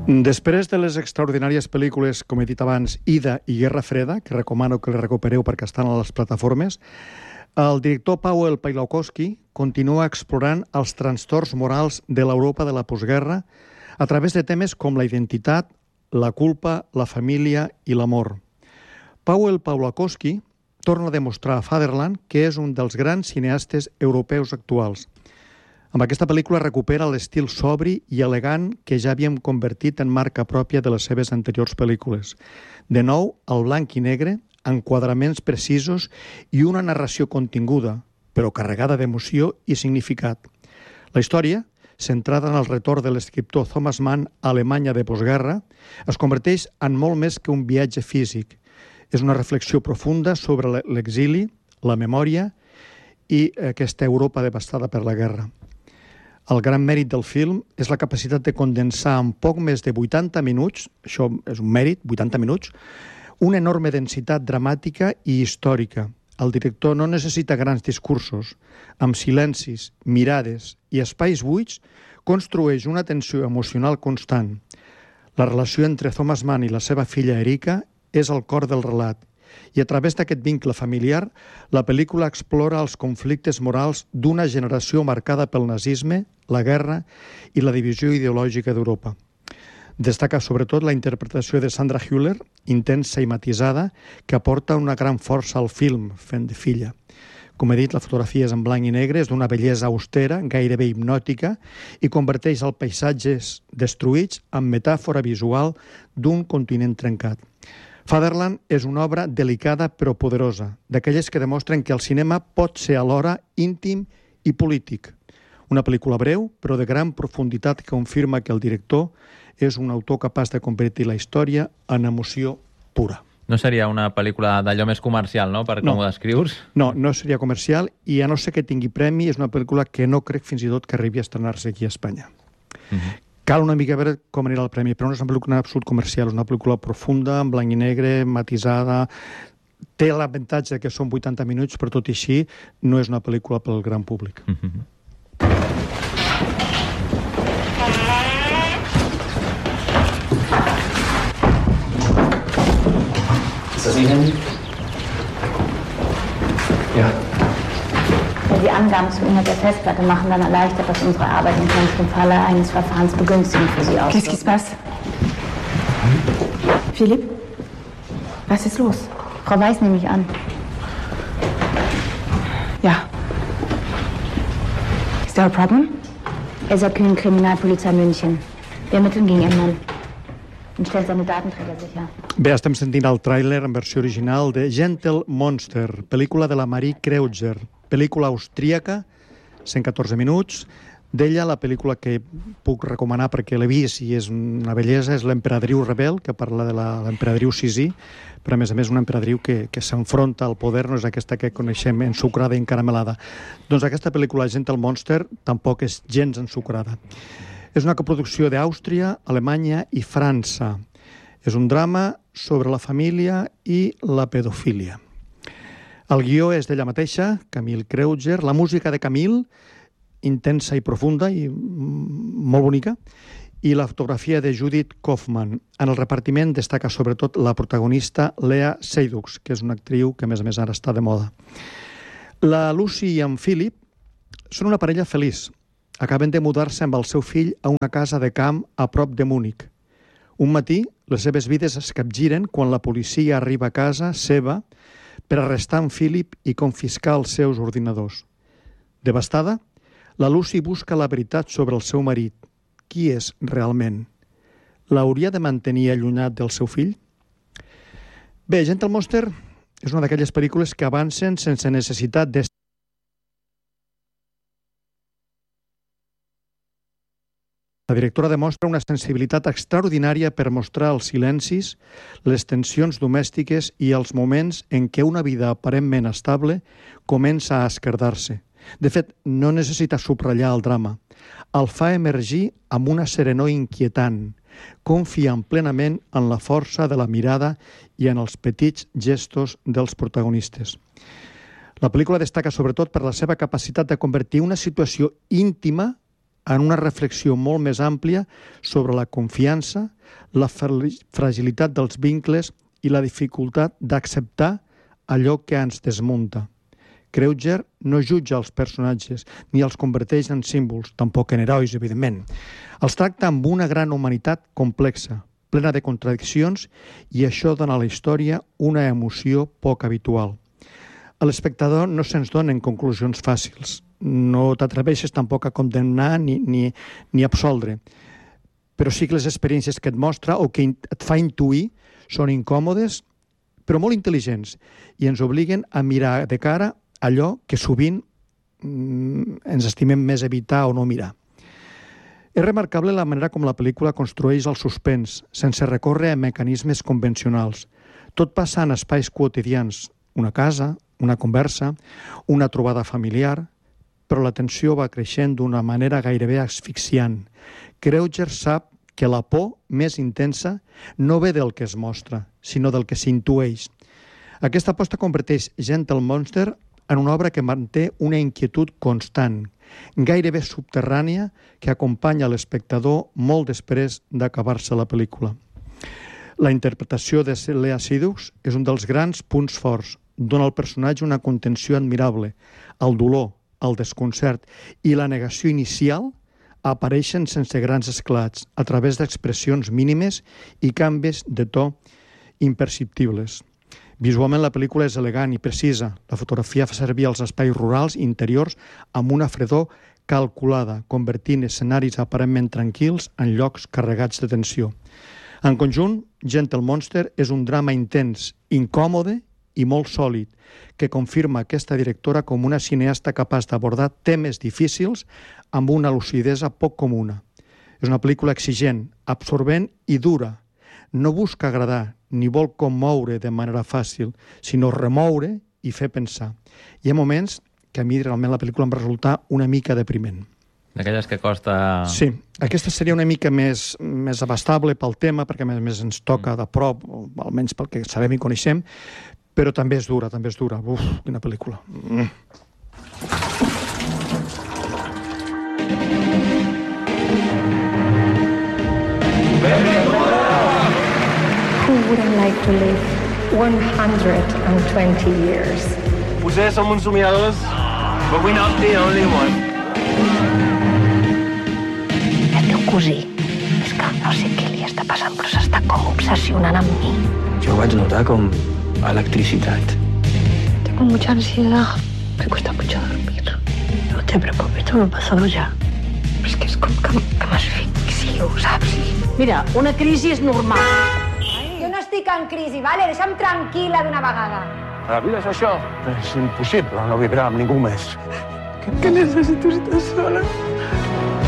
Després de les extraordinàries pel·lícules, com he dit abans, Ida i Guerra Freda, que recomano que les recupereu perquè estan a les plataformes, el director Pawel Pawlowski continua explorant els trastorns morals de l'Europa de la postguerra a través de temes com la identitat, la culpa, la família i l'amor. Pawel Pawlowski torna a demostrar a Fatherland que és un dels grans cineastes europeus actuals. Amb aquesta pel·lícula recupera l'estil sobri i elegant que ja havíem convertit en marca pròpia de les seves anteriors pel·lícules. De nou, el blanc i negre, enquadraments precisos i una narració continguda, però carregada d'emoció i significat. La història, centrada en el retorn de l'escriptor Thomas Mann a Alemanya de postguerra, es converteix en molt més que un viatge físic. És una reflexió profunda sobre l'exili, la memòria i aquesta Europa devastada per la guerra. El gran mèrit del film és la capacitat de condensar en poc més de 80 minuts, això és un mèrit, 80 minuts, una enorme densitat dramàtica i històrica. El director no necessita grans discursos. Amb silencis, mirades i espais buits, construeix una tensió emocional constant. La relació entre Thomas Mann i la seva filla Erika és el cor del relat. I a través d'aquest vincle familiar, la pel·lícula explora els conflictes morals d'una generació marcada pel nazisme, la guerra i la divisió ideològica d'Europa. Destaca sobretot la interpretació de Sandra Hüller, intensa i matisada, que aporta una gran força al film, fent de filla. Com he dit, la fotografia és en blanc i negre, és d'una bellesa austera, gairebé hipnòtica, i converteix els paisatges destruïts en metàfora visual d'un continent trencat. Fatherland és una obra delicada però poderosa, d'aquelles que demostren que el cinema pot ser alhora íntim i polític. Una pel·lícula breu, però de gran profunditat que confirma que el director és un autor capaç de convertir la història en emoció pura. No seria una pel·lícula d'allò més comercial, no?, per com ho descrius? No, no seria comercial i a no ser que tingui premi, és una pel·lícula que no crec fins i tot que arribi a estrenar-se aquí a Espanya. Cal una mica veure com anirà el premi, però no és una pel·lícula absolut comercial, és una pel·lícula profunda, en blanc i negre, matisada. Té l'avantatge que són 80 minuts, però tot i així no és una pel·lícula pel gran públic. Ist das Ihnen? Ja. Die Angaben zu Inhalt der Festplatte machen dann erleichtert, dass unsere Arbeit im schlimmsten Falle eines Verfahrens begünstigend für Sie auswirkt. Qu'est-ce qui se passe? Philippe? Was ist los? Frau Weiß nehme ich an. Ja. Is there a problem? Elsa Kühn, Kriminalpolizei München. Wir ermitteln gegen Ihren Mann und stellen seine Datenträger sicher. Bé, estem sentint el tràiler en versió original de Gentle Monster, pel·lícula de la Marie Kreuzer, pel·lícula austríaca, 114 minuts. D'ella, la pel·lícula que puc recomanar perquè l'he vist i és una bellesa és l'Emperadriu Rebel, que parla de l'Emperadriu Sissi, però a més una emperadriu que s'enfronta al poder, no és aquesta que coneixem ensucrada i encaramelada. Doncs aquesta pel·lícula, Gentle Monster, tampoc és gens ensucrada. És una coproducció d'Àustria, Alemanya i França. És un drama sobre la família i la pedofília. El guió és d'ella mateixa, Camille Kreuzer, la música de Camille, intensa i profunda i molt bonica, i la fotografia de Judith Kaufman. En el repartiment destaca sobretot la protagonista Lea Seydoux, que és una actriu que a més ara està de moda. La Lucy i en Philip són una parella feliç. Acaben de mudar-se amb el seu fill a una casa de camp a prop de Múnich. Un matí, les seves vides es capgiren quan la policia arriba a casa seva per arrestar en Philip i confiscar els seus ordinadors. Devastada, la Lucy busca la veritat sobre el seu marit. Qui és realment? L'hauria de mantenir allunyat del seu fill? Bé, Gentle Monster és una d'aquelles pel·lícules que avancen sense necessitat de... La directora demostra una sensibilitat extraordinària per mostrar els silencis, les tensions domèstiques i els moments en què una vida aparentment estable comença a esquerdar-se. De fet, no necessita subratllar el drama. El fa emergir amb una serenor inquietant, confiant plenament en la força de la mirada i en els petits gestos dels protagonistes. La pel·lícula destaca sobretot per la seva capacitat de convertir una situació íntima en una reflexió molt més àmplia sobre la confiança, la fragilitat dels vincles i la dificultat d'acceptar allò que ens desmunta. Kreuzer no jutja els personatges ni els converteix en símbols, tampoc en herois, evidentment. Els tracta amb una gran humanitat complexa, plena de contradiccions, i això dona a la història una emoció poc habitual. A l'espectador no se'ns donen conclusions fàcils. No t'atreveixes tampoc a condemnar ni absoldre. Però sí que les experiències que et mostra o que et fa intuir són incòmodes, però molt intel·ligents, i ens obliguen a mirar de cara allò que sovint ens estimem més evitar o no mirar. És remarcable la manera com la pel·lícula construeix el suspens, sense recórrer a mecanismes convencionals. Tot passa en espais quotidians, una casa, una conversa, una trobada familiar, però la tensió va creixent d'una manera gairebé asfixiant. Kreuzer sap que la por més intensa no ve del que es mostra, sinó del que s'intueix. Aquesta aposta converteix Gentle Monster en una obra que manté una inquietud constant, gairebé subterrània, que acompanya l'espectador molt després d'acabar-se la pel·lícula. La interpretació de Léa Seydoux és un dels grans punts forts. Dona al personatge una contenció admirable. El dolor, el desconcert i la negació inicial apareixen sense grans esclats, a través d'expressions mínimes i canvis de to imperceptibles. Visualment la pel·lícula és elegant i precisa. La fotografia fa servir els espais rurals i interiors amb una fredor calculada, convertint escenaris aparentment tranquils en llocs carregats de tensió. En conjunt, Gentle Monster és un drama intens, incòmode i molt sòlid, que confirma aquesta directora com una cineasta capaç d'abordar temes difícils amb una lucidesa poc comuna. És una pel·lícula exigent, absorbent i dura. No busca agradar ni vol commoure de manera fàcil, sinó remoure i fer pensar. Hi ha moments que a mi realment la pel·lícula em resulta una mica depriment. D'aquelles que costa... Sí, aquesta seria una mica més abastable pel tema, perquè a més ens toca de prop, o almenys pel que sabem i coneixem, però també és dura, també és dura. Uf, quina pel·lícula. Who wouldn't like to live 120 years? Potser som uns somiadors, but we're not the only one. El teu cosí, és que no sé què li està passant, però s'està com obsessionant amb mi. Jo ho vaig notar com electricitat. Tengo mucha ansiedad, me cuesta mucho dormir. No te preocupes, esto me ha pasado ya. Però és que és com que m'asfixio, saps? Mira, una crisi és normal. Jo no estic en crisi, vale? Deixa'm tranquil·la d'una vegada. La vida és això. És impossible no vibrar amb ningú més. Que necessito estar sola.